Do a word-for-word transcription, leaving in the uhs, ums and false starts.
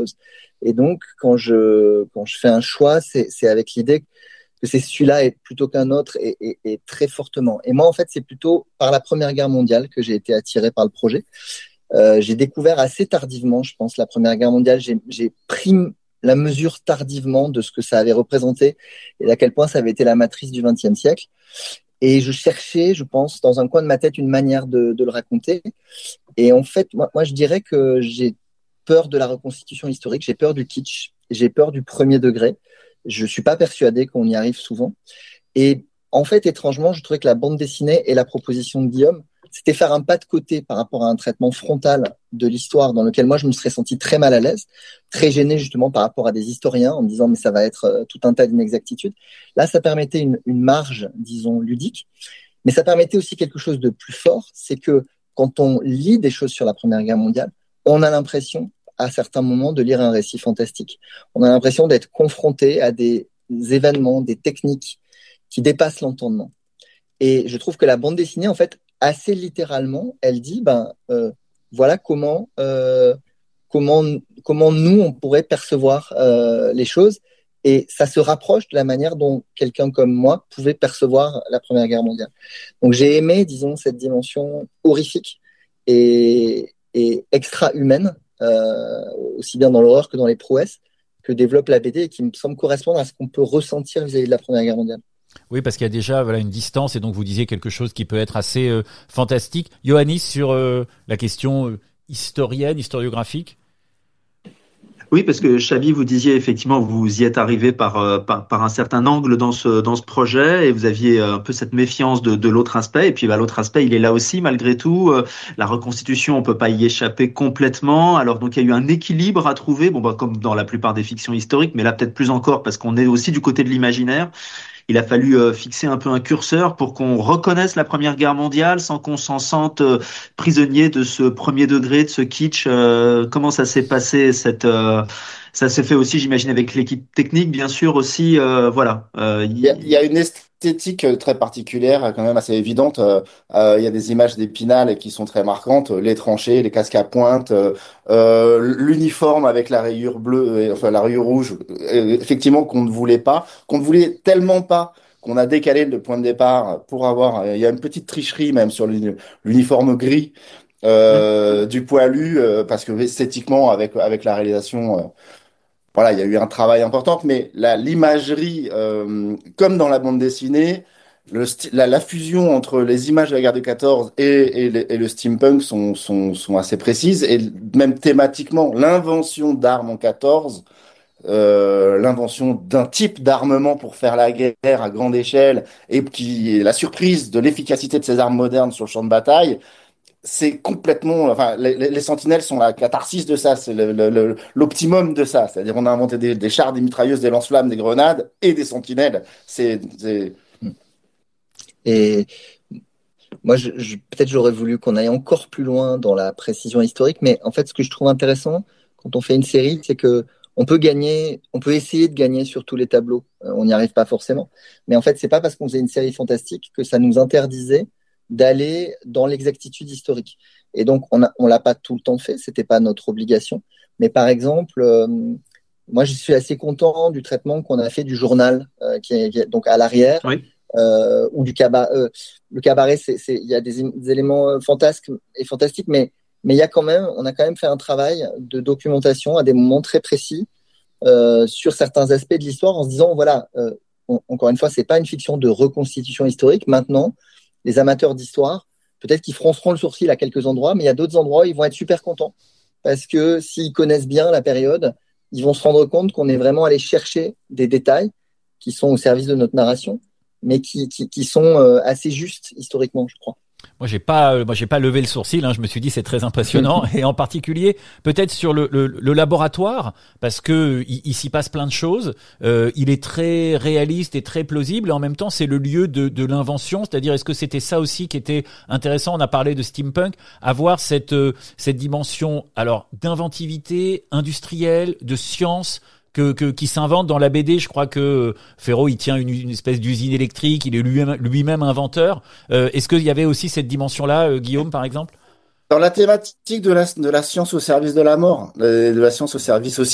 chose. Et donc, quand je, quand je fais un choix, c'est, c'est avec l'idée que c'est celui-là et plutôt qu'un autre et, et, et très fortement. Et moi, en fait, c'est plutôt par la Première Guerre mondiale que j'ai été attiré par le projet. Euh, j'ai découvert assez tardivement, je pense, la Première Guerre mondiale. J'ai, j'ai pris la mesure tardivement de ce que ça avait représenté et à quel point ça avait été la matrice du vingtième siècle. Et je cherchais, je pense, dans un coin de ma tête, une manière de, de le raconter. Et en fait, moi, moi, je dirais que j'ai peur de la reconstitution historique, j'ai peur du kitsch, j'ai peur du premier degré. Je suis pas persuadé qu'on y arrive souvent. Et en fait, étrangement, je trouvais que la bande dessinée et la proposition de Guillaume, c'était faire un pas de côté par rapport à un traitement frontal de l'histoire dans lequel moi, je me serais senti très mal à l'aise, très gêné justement par rapport à des historiens en me disant mais ça va être euh, tout un tas d'inexactitudes. Là, ça permettait une, une marge, disons, ludique, mais ça permettait aussi quelque chose de plus fort, c'est que quand on lit des choses sur la Première Guerre mondiale, on a l'impression à certains moments de lire un récit fantastique. On a l'impression d'être confronté à des événements, des techniques qui dépassent l'entendement. Et je trouve que la bande dessinée, en fait, assez littéralement, elle dit, ben, euh, voilà comment, euh, comment, comment nous, on pourrait percevoir euh, les choses. Et ça se rapproche de la manière dont quelqu'un comme moi pouvait percevoir la Première Guerre mondiale. Donc j'ai aimé, disons, cette dimension horrifique et, et extra-humaine, euh, aussi bien dans l'horreur que dans les prouesses, que développe la B D et qui me semble correspondre à ce qu'on peut ressentir vis-à-vis de la Première Guerre mondiale. Oui, parce qu'il y a déjà voilà une distance et donc vous disiez quelque chose qui peut être assez euh, fantastique. Ioannis, sur euh, la question euh, historienne, historiographique. Oui, parce que Xavi, vous disiez effectivement, vous y êtes arrivé par, euh, par par un certain angle dans ce dans ce projet et vous aviez un peu cette méfiance de de l'autre aspect. Et puis bah l'autre aspect, il est là aussi malgré tout. Euh, la reconstitution, on peut pas y échapper complètement. Alors donc il y a eu un équilibre à trouver. Bon bah comme dans la plupart des fictions historiques, mais là peut-être plus encore parce qu'on est aussi du côté de l'imaginaire. Il a fallu euh, fixer un peu un curseur pour qu'on reconnaisse la Première Guerre mondiale sans qu'on s'en sente euh, prisonnier de ce premier degré, de ce kitsch. Euh, comment ça s'est passé cette euh, Ça s'est fait aussi, j'imagine, avec l'équipe technique, bien sûr aussi. Euh, voilà. Euh, Il y a, il y a une esthétique euh, très particulière, quand même assez évidente. Euh, euh, il y a des images d'Épinal qui sont très marquantes, les tranchées, les casques à pointe, euh, euh, l'uniforme avec la rayure bleue, euh, enfin la rayure rouge, euh, effectivement qu'on ne voulait pas, qu'on ne voulait tellement pas qu'on a décalé le point de départ pour avoir. euh, Il y a une petite tricherie même sur l'uni- l'uniforme gris euh, du poilu, euh, parce que esthétiquement, avec avec la réalisation. euh, voilà, il y a eu un travail important, mais la, l'imagerie, euh, comme dans la bande dessinée, le, sti- la, la fusion entre les images de la guerre de quatorze et, et, le, et le steampunk sont, sont, sont assez précises. Et même thématiquement, l'invention d'armes en quatorze, euh, l'invention d'un type d'armement pour faire la guerre à grande échelle, et qui la surprise de l'efficacité de ces armes modernes sur le champ de bataille, c'est complètement, enfin, les, les, les sentinelles sont la catharsis de ça, c'est le, le, le- l'optimum de ça. C'est-à-dire, on a inventé des, des chars, des mitrailleuses, des lance-flammes, des grenades et des sentinelles. C'est, c'est... Et moi, je, je, peut-être j'aurais voulu qu'on aille encore plus loin dans la précision historique, mais en fait, ce que je trouve intéressant quand on fait une série, c'est que on peut gagner, on peut essayer de gagner sur tous les tableaux. Euh, on n'y arrive pas forcément, mais en fait, c'est pas parce qu'on faisait une série fantastique que ça nous interdisait d'aller dans l'exactitude historique. Et donc, on a, on l'a pas tout le temps fait, c'était pas notre obligation. Mais par exemple, euh, moi, je suis assez content du traitement qu'on a fait du journal, euh, qui, est, qui est donc à l'arrière. Oui. Euh, ou du cabaret. Euh, le cabaret, c'est, c'est, il y a des, des éléments euh, fantasques et fantastiques, mais mais il y a quand même, on a quand même fait un travail de documentation à des moments très précis euh, sur certains aspects de l'histoire, en se disant voilà, euh, on, encore une fois, c'est pas une fiction de reconstitution historique. Maintenant, les amateurs d'histoire, peut-être qu'ils fronceront le sourcil à quelques endroits, mais il y a d'autres endroits où ils vont être super contents parce que s'ils connaissent bien la période, ils vont se rendre compte qu'on est vraiment allé chercher des détails qui sont au service de notre narration, mais qui, qui, qui sont euh, assez justes historiquement, je crois. Moi, j'ai pas, euh, moi, j'ai pas levé le sourcil. Hein, je me suis dit c'est très impressionnant, et en particulier peut-être sur le, le, le laboratoire, parce que il, il s'y passe plein de choses. Euh, il est très réaliste et très plausible, et en même temps, c'est le lieu de, de l'invention. C'est-à-dire, est-ce que c'était ça aussi qui était intéressant? On a parlé de steampunk, avoir cette euh, cette dimension, alors d'inventivité industrielle, de science. Que, que, qui s'invente dans la B D. Je crois que Ferro, il tient une, une espèce d'usine électrique, il est lui-même, lui-même inventeur. Euh, est-ce qu'il y avait aussi cette dimension-là, euh, Guillaume, par exemple? Dans la thématique de la, de la science au service de la mort, euh, de la science au service aussi